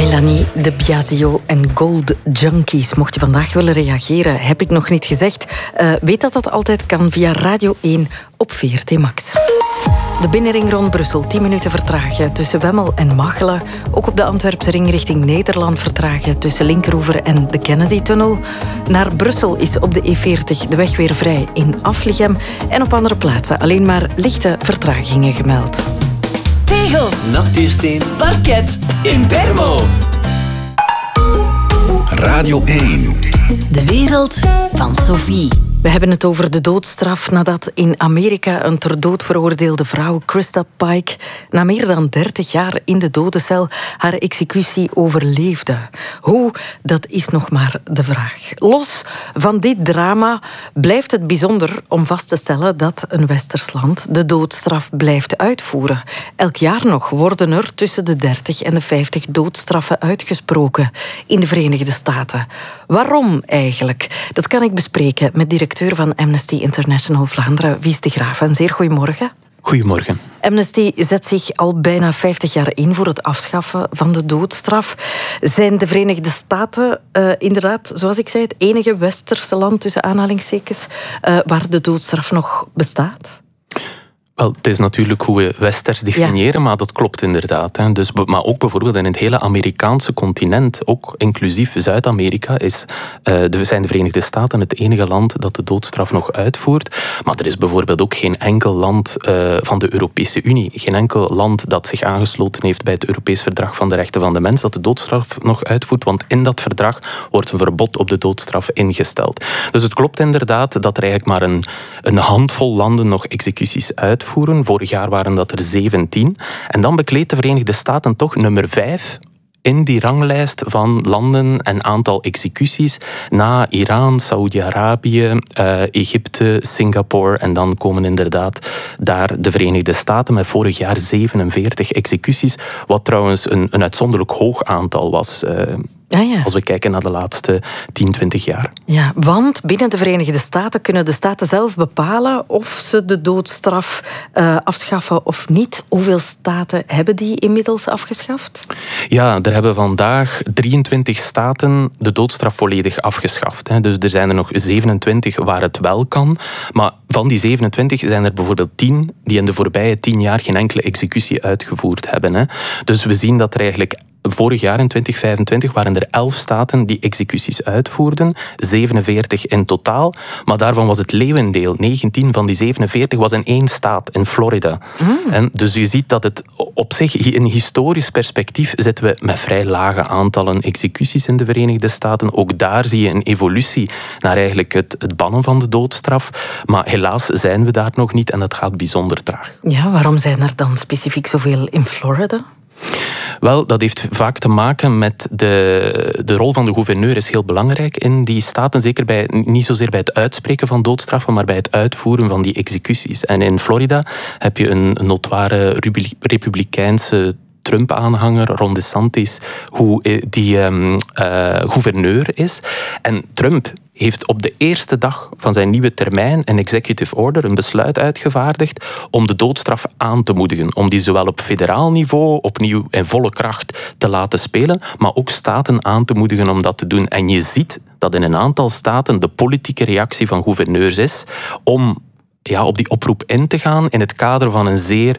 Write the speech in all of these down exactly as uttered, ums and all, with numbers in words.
Mélanie de Biasio en Gold Junkies. Mocht je vandaag willen reageren, heb ik nog niet gezegd. Uh, weet dat dat altijd kan via Radio één op V R T Max. De binnenring rond Brussel, tien minuten vertragen tussen Wemmel en Machelen. Ook op de Antwerpse ring richting Nederland vertragen tussen Linkeroever en de Kennedy-tunnel. Naar Brussel is op de E veertig de weg weer vrij in Aflichem. En op andere plaatsen alleen maar lichte vertragingen gemeld. Tegels, natuursteen, parket, Impermo. Radio één. De wereld van Sophie. We hebben het over de doodstraf nadat in Amerika een ter dood veroordeelde vrouw, Krista Pike, na meer dan dertig jaar in de dodencel haar executie overleefde. Hoe, dat is nog maar de vraag. Los van dit drama blijft het bijzonder om vast te stellen dat een westers land de doodstraf blijft uitvoeren. Elk jaar nog worden er tussen de dertig en de vijftig doodstraffen uitgesproken in de Verenigde Staten. Waarom eigenlijk? Dat kan ik bespreken met directeur van Amnesty International Vlaanderen, Wies de Graaf. Een zeer goedemorgen. Goedemorgen. Amnesty zet zich al bijna vijftig jaar in voor het afschaffen van de doodstraf. Zijn de Verenigde Staten uh, inderdaad, zoals ik zei, het enige westerse land tussen aanhalingstekens uh, waar de doodstraf nog bestaat? Wel, het is natuurlijk hoe we westers definiëren, ja. Maar dat klopt inderdaad. Hè. Dus, maar ook bijvoorbeeld in het hele Amerikaanse continent, ook inclusief Zuid-Amerika, is, uh, de, zijn de Verenigde Staten het enige land dat de doodstraf nog uitvoert. Maar er is bijvoorbeeld ook geen enkel land uh, van de Europese Unie, geen enkel land dat zich aangesloten heeft bij het Europees Verdrag van de Rechten van de Mens, dat de doodstraf nog uitvoert, want in dat verdrag wordt een verbod op de doodstraf ingesteld. Dus het klopt inderdaad dat er eigenlijk maar een, een handvol landen nog executies uitvoeren. Vorig jaar waren dat er zeventien. En dan bekleedt de Verenigde Staten toch nummer vijf in die ranglijst van landen en aantal executies na Iran, Saoedi-Arabië, uh, Egypte, Singapore en dan komen inderdaad daar de Verenigde Staten met vorig jaar zevenenveertig executies, wat trouwens een, een uitzonderlijk hoog aantal was. Uh, Ja, ja. Als we kijken naar de laatste tien, twintig jaar. Ja, want binnen de Verenigde Staten kunnen de staten zelf bepalen of ze de doodstraf uh, afschaffen of niet. Hoeveel staten hebben die inmiddels afgeschaft? Ja, er hebben vandaag drieëntwintig staten de doodstraf volledig afgeschaft. Hè. Dus er zijn er nog zevenentwintig waar het wel kan. Maar van die zevenentwintig zijn er bijvoorbeeld tien die in de voorbije tien jaar geen enkele executie uitgevoerd hebben. Hè. Dus we zien dat er eigenlijk vorig jaar in twintig vijfentwintig waren er elf staten die executies uitvoerden, zevenenveertig in totaal. Maar daarvan was het leeuwendeel, negentien van die zevenenveertig, was in één staat, in Florida. Mm. En dus je ziet dat het op zich, in historisch perspectief, zitten we met vrij lage aantallen executies in de Verenigde Staten. Ook daar zie je een evolutie naar eigenlijk het, het bannen van de doodstraf. Maar helaas zijn we daar nog niet en dat gaat bijzonder traag. Ja, waarom zijn er dan specifiek zoveel in Florida? Wel, dat heeft vaak te maken met de, de rol van de gouverneur is heel belangrijk in die staten. Zeker bij, niet zozeer bij het uitspreken van doodstraffen, maar bij het uitvoeren van die executies. En in Florida heb je een notoire republikeinse Trump-aanhanger, Ron DeSantis, hoe die um, uh, gouverneur is. En Trump heeft op de eerste dag van zijn nieuwe termijn een executive order, een besluit uitgevaardigd om de doodstraf aan te moedigen. Om die zowel op federaal niveau opnieuw in volle kracht te laten spelen, maar ook staten aan te moedigen om dat te doen. En je ziet dat in een aantal staten de politieke reactie van gouverneurs is om ja, op die oproep in te gaan in het kader van een zeer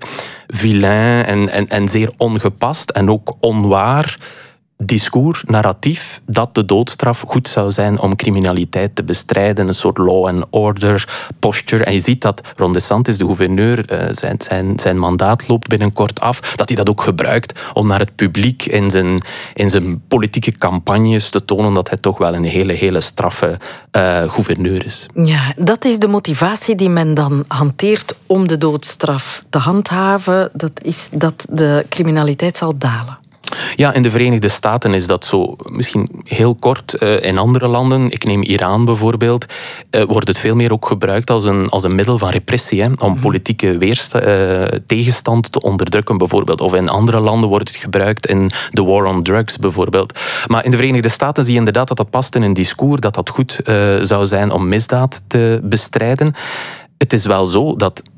vilain en, en, en zeer ongepast en ook onwaar discours, narratief, dat de doodstraf goed zou zijn om criminaliteit te bestrijden. Een soort law and order posture. En je ziet dat Ron DeSantis, de gouverneur, uh, zijn, zijn, zijn mandaat loopt binnenkort af, dat hij dat ook gebruikt om naar het publiek in zijn, in zijn politieke campagnes te tonen dat hij toch wel een hele, hele straffe uh, gouverneur is. Ja, dat is de motivatie die men dan hanteert om de doodstraf te handhaven. Dat is dat de criminaliteit zal dalen. Ja, in de Verenigde Staten is dat zo. Misschien heel kort. Uh, in andere landen, ik neem Iran bijvoorbeeld, uh, wordt het veel meer ook gebruikt als een, als een middel van repressie, hè, om politieke weersta- uh, tegenstand te onderdrukken bijvoorbeeld. Of in andere landen wordt het gebruikt in de war on drugs bijvoorbeeld. Maar in de Verenigde Staten zie je inderdaad dat dat past in een discours, dat dat goed uh, zou zijn om misdaad te bestrijden. Het is wel zo dat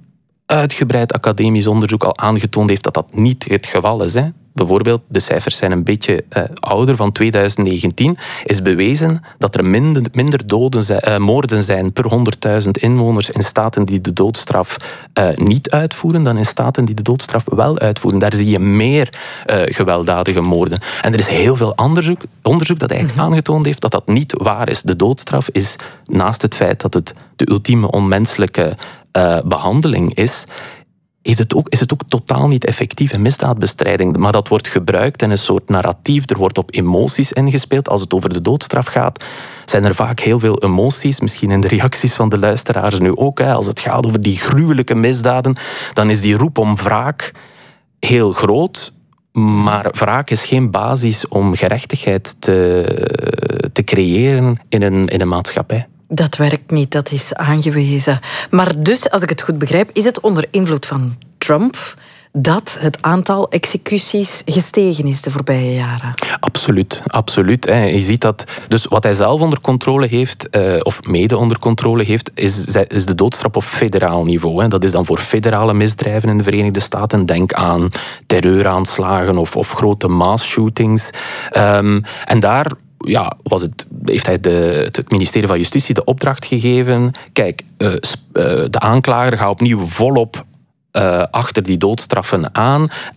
uitgebreid academisch onderzoek al aangetoond heeft dat dat niet het geval is. Hè. Bijvoorbeeld, de cijfers zijn een beetje uh, ouder, van tweeduizend negentien, is bewezen dat er minder, minder doden zijn, uh, moorden zijn per honderdduizend inwoners in staten die de doodstraf uh, niet uitvoeren dan in staten die de doodstraf wel uitvoeren. Daar zie je meer uh, gewelddadige moorden. En er is heel veel onderzoek, onderzoek dat eigenlijk mm-hmm. aangetoond heeft dat dat niet waar is. De doodstraf is, naast het feit dat het de ultieme onmenselijke uh, behandeling is, Heeft het ook, is het ook totaal niet effectief in misdaadbestrijding. Maar dat wordt gebruikt in een soort narratief. Er wordt op emoties ingespeeld. Als het over de doodstraf gaat, zijn er vaak heel veel emoties. Misschien in de reacties van de luisteraars nu ook. Hè. Als het gaat over die gruwelijke misdaden, dan is die roep om wraak heel groot. Maar wraak is geen basis om gerechtigheid te, te creëren in een, in een maatschappij. Dat werkt niet, dat is aangewezen. Maar dus, als ik het goed begrijp, is het onder invloed van Trump dat het aantal executies gestegen is de voorbije jaren? Absoluut, absoluut. Je ziet dat. Dus wat hij zelf onder controle heeft, of mede onder controle heeft, is, is de doodstraf op federaal niveau. Dat is dan voor federale misdrijven in de Verenigde Staten. Denk aan terreuraanslagen of, of grote mass-shootings. Um, en daar Ja, was het, heeft hij de, het ministerie van Justitie de opdracht gegeven. Kijk, uh, uh, de aanklager gaat opnieuw volop uh, achter die doodstraffen aan.